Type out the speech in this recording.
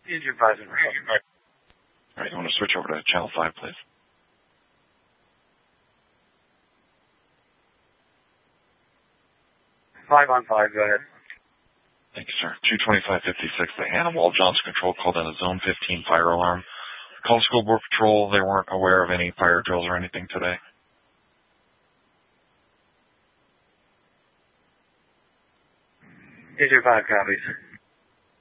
Engine 5 in. All right, you want to switch over to Channel 5, please? Five on 5, go ahead. Thank you, sir. 22556, the Hannah Wall Johnson Control called in a Zone 15 fire alarm. Called School Board Patrol. They weren't aware of any fire drills or anything today. Engine 5 copies.